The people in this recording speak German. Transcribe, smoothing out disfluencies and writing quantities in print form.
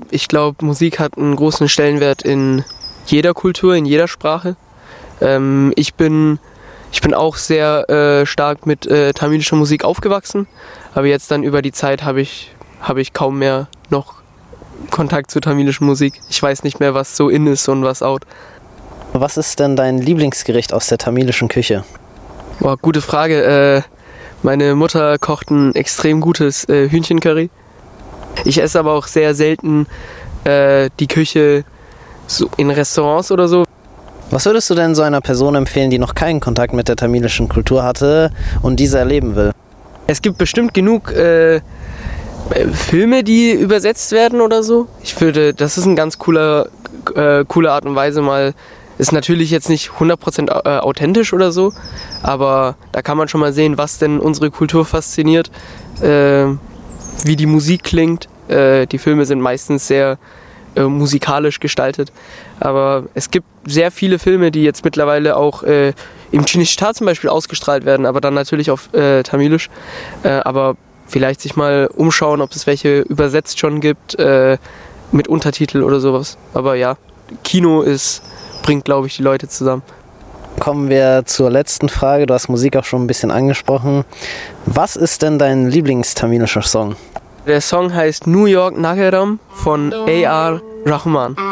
ich glaube, Musik hat einen großen Stellenwert in jeder Kultur, in jeder Sprache. Ich bin auch sehr stark mit tamilischer Musik aufgewachsen, aber jetzt dann über die Zeit habe ich kaum mehr noch Kontakt zu tamilischer Musik. Ich weiß nicht mehr, was so in ist und was out. Was ist denn dein Lieblingsgericht aus der tamilischen Küche? Boah, gute Frage. Meine Mutter kocht ein extrem gutes Hühnchencurry. Ich esse aber auch sehr selten die Küche so in Restaurants oder so. Was würdest du denn so einer Person empfehlen, die noch keinen Kontakt mit der tamilischen Kultur hatte und diese erleben will? Es gibt bestimmt genug Filme, die übersetzt werden oder so. Ich finde, das ist eine ganz coole Art und Weise mal. Ist natürlich jetzt nicht 100% authentisch oder so, aber da kann man schon mal sehen, was denn unsere Kultur fasziniert, wie die Musik klingt. Die Filme sind meistens sehr musikalisch gestaltet, aber es gibt sehr viele Filme, die jetzt mittlerweile auch im Cinecittà zum Beispiel ausgestrahlt werden, aber dann natürlich auf Tamilisch, aber vielleicht sich mal umschauen, ob es welche übersetzt schon gibt, mit Untertitel oder sowas. Aber ja, Kino bringt, glaube ich, die Leute zusammen. Kommen wir zur letzten Frage. Du hast Musik auch schon ein bisschen angesprochen. Was ist denn dein Lieblingstamilischer Song? Der Song heißt New York Nagaram von A.R. Rahman.